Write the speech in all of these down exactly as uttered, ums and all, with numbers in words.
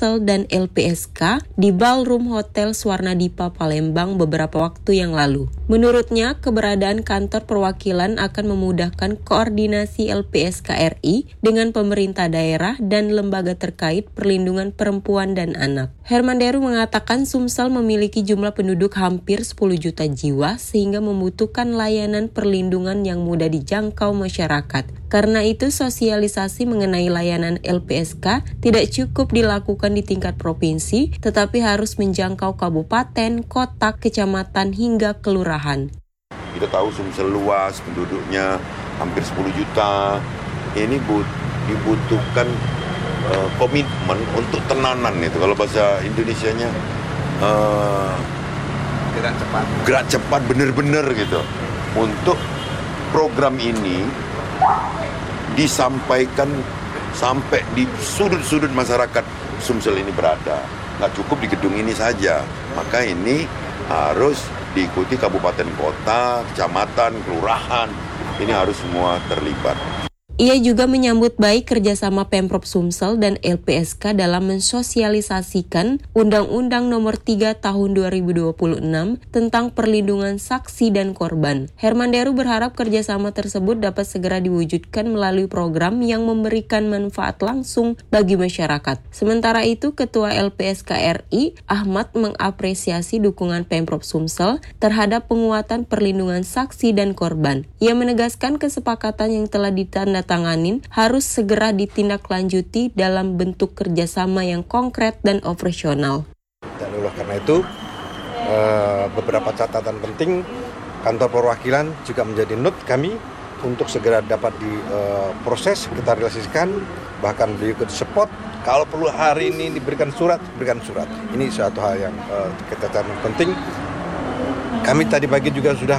Sumsel dan L P S K di Ballroom Hotel Swarnadipa Palembang beberapa waktu yang lalu. Menurutnya, keberadaan kantor perwakilan akan memudahkan koordinasi L P S K R I dengan pemerintah daerah dan lembaga terkait perlindungan perempuan dan anak. Herman Deru mengatakan Sumsel memiliki jumlah penduduk hampir sepuluh juta jiwa sehingga membutuhkan layanan perlindungan yang mudah dijangkau masyarakat. Karena itu, sosialisasi mengenai layanan L P S K tidak cukup dilakukan di tingkat provinsi, tetapi harus menjangkau kabupaten, kota, kecamatan, hingga kelurahan. Kita tahu Sumsel luas, penduduknya hampir sepuluh juta. Ini but, dibutuhkan uh, komitmen untuk tenanan itu. Kalau bahasa Indonesianya uh, gerak cepat. Gerak cepat benar-benar gitu. Untuk program ini disampaikan sampai di sudut-sudut masyarakat Sumsel ini berada. Nggak cukup di gedung ini saja. Maka ini harus diikuti kabupaten kota, kecamatan, kelurahan. Ini harus semua terlibat. Ia juga menyambut baik kerjasama Pemprov Sumsel dan L P S K dalam mensosialisasikan Undang-Undang Nomor tiga Tahun dua ribu dua puluh enam tentang perlindungan saksi dan korban. Herman Deru berharap kerjasama tersebut dapat segera diwujudkan melalui program yang memberikan manfaat langsung bagi masyarakat. Sementara itu, Ketua L P S K R I, Ahmad, mengapresiasi dukungan Pemprov Sumsel terhadap penguatan perlindungan saksi dan korban. Ia menegaskan kesepakatan yang telah ditanda tanganin harus segera ditindaklanjuti dalam bentuk kerjasama yang konkret dan operasional. Dan oleh karena itu, beberapa catatan penting kantor perwakilan juga menjadi note kami untuk segera dapat diproses, kita realisasikan, bahkan berikut support. Kalau perlu hari ini diberikan surat, berikan surat. Ini suatu hal yang catatan penting. Kami tadi pagi juga sudah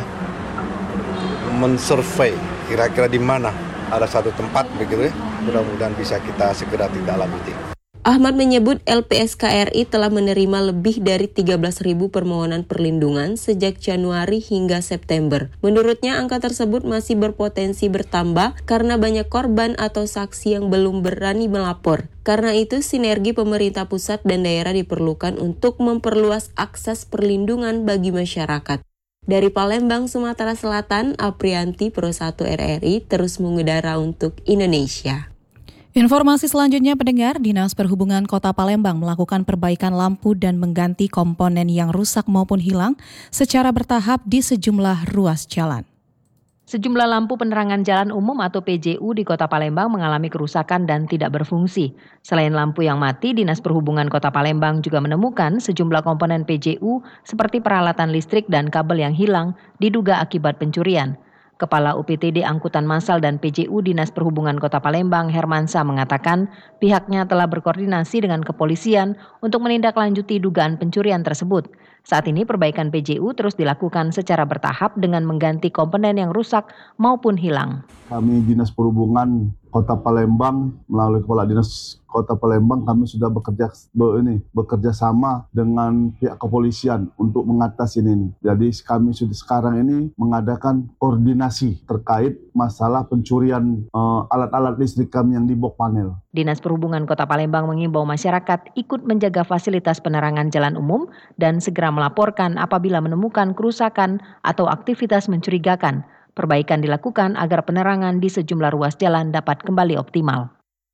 men-survey kira-kira di mana ada satu tempat begitu ya, mudah-mudahan bisa kita segera tindak lanjuti. Ahmad menyebut L P S K R I telah menerima lebih dari tiga belas ribu permohonan perlindungan sejak Januari hingga September. Menurutnya angka tersebut masih berpotensi bertambah karena banyak korban atau saksi yang belum berani melapor. Karena itu sinergi pemerintah pusat dan daerah diperlukan untuk memperluas akses perlindungan bagi masyarakat. Dari Palembang, Sumatera Selatan, Aprianti, Pro satu R R I terus mengudara untuk Indonesia. Informasi selanjutnya, pendengar, Dinas Perhubungan Kota Palembang melakukan perbaikan lampu dan mengganti komponen yang rusak maupun hilang secara bertahap di sejumlah ruas jalan. Sejumlah lampu penerangan jalan umum atau P J U di Kota Palembang mengalami kerusakan dan tidak berfungsi. Selain lampu yang mati, Dinas Perhubungan Kota Palembang juga menemukan sejumlah komponen P J U seperti peralatan listrik dan kabel yang hilang diduga akibat pencurian. Kepala U P T D Angkutan Massal dan P J U Dinas Perhubungan Kota Palembang, Hermansa, mengatakan pihaknya telah berkoordinasi dengan kepolisian untuk menindaklanjuti dugaan pencurian tersebut. Saat ini perbaikan P J U terus dilakukan secara bertahap dengan mengganti komponen yang rusak maupun hilang. Kami Dinas Perhubungan Kota Palembang melalui Kepala Dinas Kota Palembang kami sudah bekerja ini bekerja sama dengan pihak kepolisian untuk mengatasi ini. Jadi kami sudah sekarang ini mengadakan koordinasi terkait masalah pencurian uh, alat-alat listrik kami yang di box panel. Dinas Perhubungan Kota Palembang mengimbau masyarakat ikut menjaga fasilitas penerangan jalan umum dan segera melaporkan apabila menemukan kerusakan atau aktivitas mencurigakan. Perbaikan dilakukan agar penerangan di sejumlah ruas jalan dapat kembali optimal.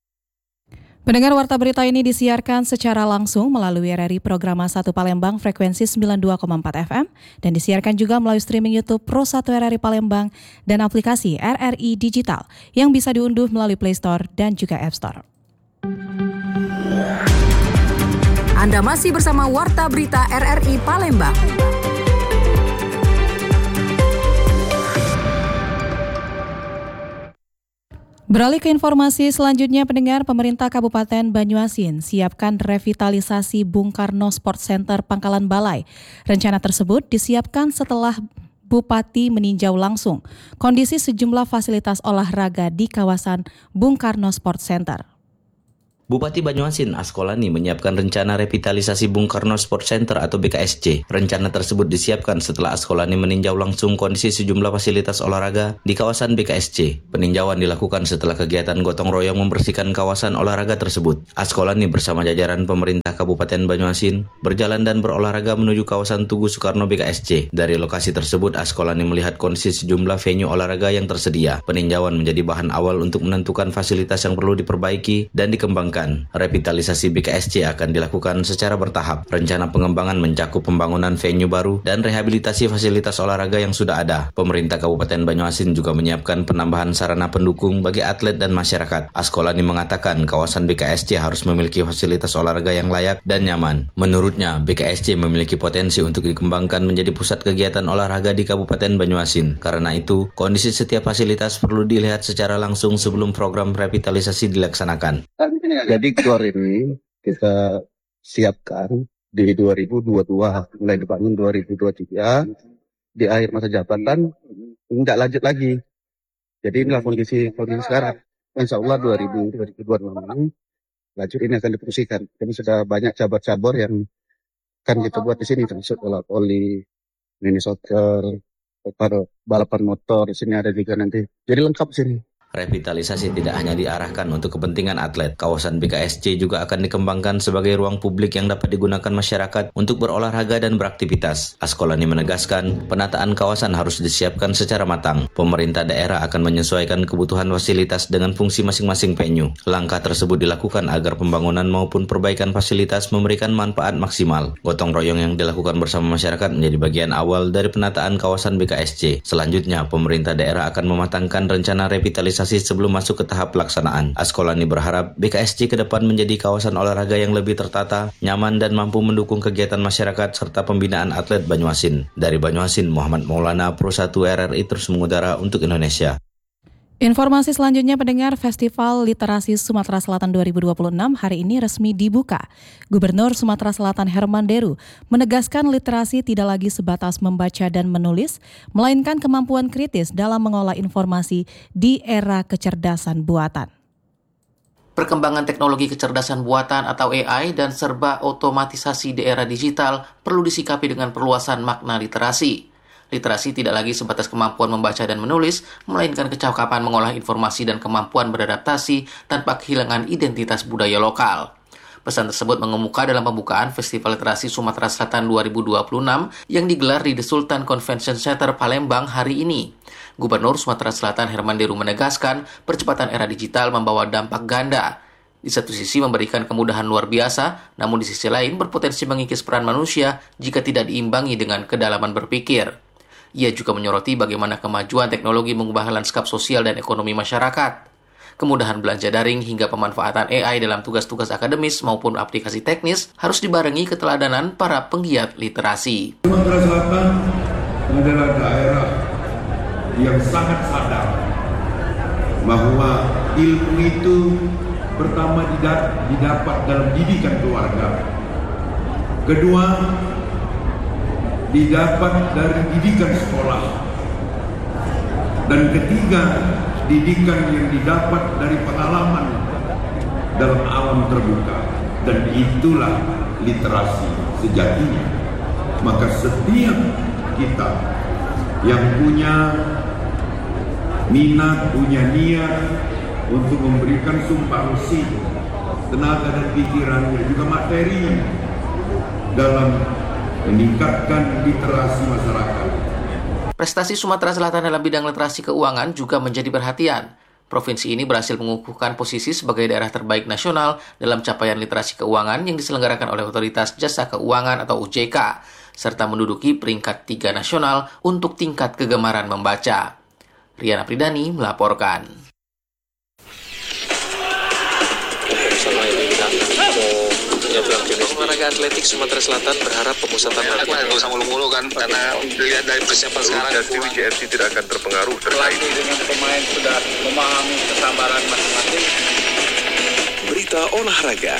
Pendengar, warta berita ini disiarkan secara langsung melalui R R I Program satu Palembang frekuensi sembilan puluh dua koma empat F M dan disiarkan juga melalui streaming YouTube Pro satu R R I Palembang dan aplikasi R R I Digital yang bisa diunduh melalui Play Store dan juga App Store. Anda masih bersama Warta Berita R R I Palembang. Beralih ke informasi selanjutnya, pendengar, pemerintah Kabupaten Banyuasin siapkan revitalisasi Bung Karno Sport Center Pangkalan Balai. Rencana tersebut disiapkan setelah Bupati meninjau langsung kondisi sejumlah fasilitas olahraga di kawasan Bung Karno Sport Center. Bupati Banyuasin Askolani menyiapkan rencana revitalisasi Bung Karno Sport Center atau B K S C. Rencana tersebut disiapkan setelah Askolani meninjau langsung kondisi sejumlah fasilitas olahraga di kawasan B K S C. Peninjauan dilakukan setelah kegiatan gotong royong membersihkan kawasan olahraga tersebut. Askolani bersama jajaran pemerintah Kabupaten Banyuasin berjalan dan berolahraga menuju kawasan Tugu Soekarno B K S C. Dari lokasi tersebut, Askolani melihat kondisi sejumlah venue olahraga yang tersedia. Peninjauan menjadi bahan awal untuk menentukan fasilitas yang perlu diperbaiki dan dikembangkan. Revitalisasi B K S C akan dilakukan secara bertahap. Rencana pengembangan mencakup pembangunan venue baru dan rehabilitasi fasilitas olahraga yang sudah ada. Pemerintah Kabupaten Banyuasin juga menyiapkan penambahan sarana pendukung bagi atlet dan masyarakat. Askolani mengatakan kawasan B K S C harus memiliki fasilitas olahraga yang layak dan nyaman. Menurutnya, B K S C memiliki potensi untuk dikembangkan menjadi pusat kegiatan olahraga di Kabupaten Banyuasin. Karena itu, kondisi setiap fasilitas perlu dilihat secara langsung sebelum program revitalisasi dilaksanakan. Jadi gor ini kita siapkan di dua ribu dua puluh dua, mulai dibangun dua ribu dua puluh tiga, di akhir masa jabatan tidak lanjut lagi. Jadi inilah kondisi kondisi sekarang. Insya Allah dua ribu dua puluh enam lanjut ini akan difungsikan. Jadi sudah banyak cabur-cabur yang kan kita buat di sini, termasuk bola voli, mini soccer, balapan motor, di sini ada juga nanti. Jadi lengkap di sini. Revitalisasi tidak hanya diarahkan untuk kepentingan atlet. Kawasan B K S C juga akan dikembangkan sebagai ruang publik yang dapat digunakan masyarakat untuk berolahraga dan beraktivitas. Askolani menegaskan, penataan kawasan harus disiapkan secara matang. Pemerintah daerah akan menyesuaikan kebutuhan fasilitas dengan fungsi masing-masing venue. Langkah tersebut dilakukan agar pembangunan maupun perbaikan fasilitas memberikan manfaat maksimal. Gotong royong yang dilakukan bersama masyarakat menjadi bagian awal dari penataan kawasan B K S C. Selanjutnya, pemerintah daerah akan mematangkan rencana revitalisasi sebelum masuk ke tahap pelaksanaan. Askolani berharap B K S C ke depan menjadi kawasan olahraga yang lebih tertata, nyaman dan mampu mendukung kegiatan masyarakat serta pembinaan atlet Banyuasin. Dari Banyuasin, Muhammad Maulana, Pro satu R R I terus mengudara untuk Indonesia. Informasi selanjutnya, pendengar, Festival Literasi Sumatera Selatan dua ribu dua puluh enam hari ini resmi dibuka. Gubernur Sumatera Selatan Herman Deru menegaskan literasi tidak lagi sebatas membaca dan menulis, melainkan kemampuan kritis dalam mengolah informasi di era kecerdasan buatan. Perkembangan teknologi kecerdasan buatan atau A I dan serba otomatisasi di era digital perlu disikapi dengan perluasan makna literasi. Literasi tidak lagi sebatas kemampuan membaca dan menulis, melainkan kecakapan mengolah informasi dan kemampuan beradaptasi tanpa kehilangan identitas budaya lokal. Pesan tersebut mengemuka dalam pembukaan Festival Literasi Sumatera Selatan dua ribu dua puluh enam yang digelar di The Sultan Convention Center Palembang hari ini. Gubernur Sumatera Selatan Herman Deru menegaskan percepatan era digital membawa dampak ganda. Di satu sisi memberikan kemudahan luar biasa, namun di sisi lain berpotensi mengikis peran manusia jika tidak diimbangi dengan kedalaman berpikir. Ia juga menyoroti bagaimana kemajuan teknologi mengubah lanskap sosial dan ekonomi masyarakat. Kemudahan belanja daring hingga pemanfaatan A I dalam tugas-tugas akademis maupun aplikasi teknis harus dibarengi keteladanan para penggiat literasi. Sumatera Selatan adalah daerah yang sangat sadar bahwa ilmu itu pertama didapat dalam didikan keluarga. Kedua, didapat dari didikan sekolah, dan ketiga, didikan yang didapat dari pengalaman dalam alam terbuka, dan itulah literasi sejatinya. Maka setiap kita yang punya minat, punya niat untuk memberikan sumbangsi tenaga dan pikirannya, juga materi dalam meningkatkan literasi masyarakat. Prestasi Sumatera Selatan dalam bidang literasi keuangan juga menjadi perhatian. Provinsi ini berhasil mengukuhkan posisi sebagai daerah terbaik nasional dalam capaian literasi keuangan yang diselenggarakan oleh Otoritas Jasa Keuangan atau O J K, serta menduduki peringkat tiga nasional untuk tingkat kegemaran membaca. Riana Pridani melaporkan. Olahraga atletik Sumatera Selatan berharap pemusatan latihan nggak usah mulu-mulu kan, karena dilihat dari persiapan sekarang W J F C tidak akan terpengaruh pelatih dengan pemain sudah memahami kesabaran masing-masing. Berita olahraga.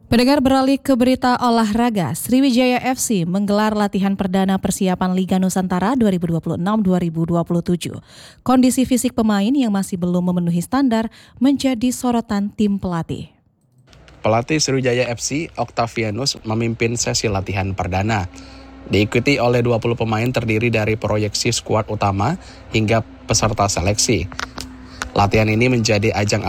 Pendengar, beralih ke berita olahraga, Sriwijaya F C menggelar latihan perdana persiapan Liga Nusantara dua ribu dua puluh enam dua ribu dua puluh tujuh. Kondisi fisik pemain yang masih belum memenuhi standar menjadi sorotan tim pelatih. Pelatih Sriwijaya F C, Octavianus, memimpin sesi latihan perdana. Diikuti oleh dua puluh pemain terdiri dari proyeksi skuad utama hingga peserta seleksi. Latihan ini menjadi ajang